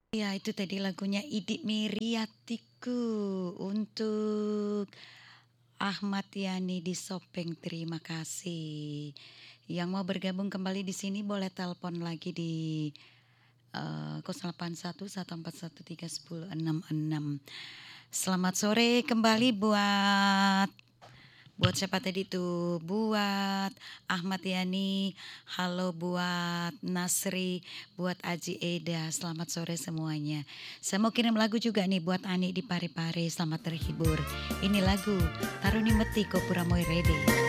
Ya itu tadi lagunya Idik Miriatiku untuk Ahmad Yani di Sopeng, terima kasih. Yang mau bergabung kembali di sini boleh telepon lagi di 081 141 310 66. Selamat sore kembali buat siapa tadi tuh? Buat Ahmad Yani, halo buat Nasri, buat Aji Eda, selamat sore semuanya. Saya mau kirim lagu juga nih buat Ani di Pare-Pare, selamat terhibur. Ini lagu Taruni Meti Kopuramoy Rede.